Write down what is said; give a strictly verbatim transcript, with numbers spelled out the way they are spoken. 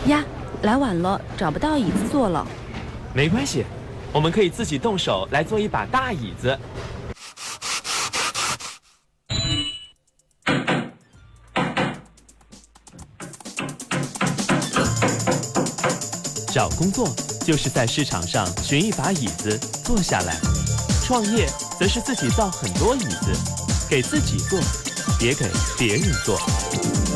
呀，来晚了，找不到椅子坐了。 没关系，我们可以自己动手来做一把大椅子。找工作就是在市场上寻一把椅子坐下来，创业则是自己造很多椅子，给自己做，别给别人做。